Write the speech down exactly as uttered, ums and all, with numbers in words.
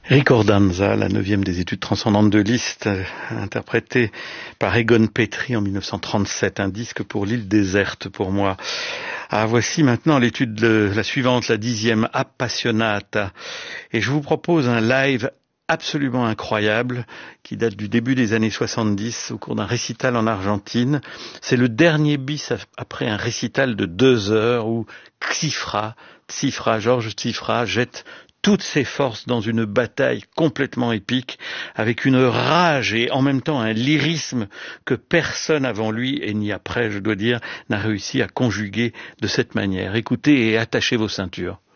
Ricordanza, la neuvième des études transcendantes de Liszt, euh, interprétée par Egon Petri en mille neuf cent trente-sept, un disque pour l'île déserte pour moi. Ah, voici maintenant l'étude de la suivante, la dixième, Appassionata, et je vous propose un live absolument incroyable qui date du début des années soixante-dix au cours d'un récital en Argentine. C'est le dernier bis après un récital de deux heures où Xifra, Tsifra, Georges Tsifra jette toutes ses forces dans une bataille complètement épique, avec une rage et en même temps un lyrisme que personne avant lui, et ni après, je dois dire, n'a réussi à conjuguer de cette manière. Écoutez et attachez vos ceintures.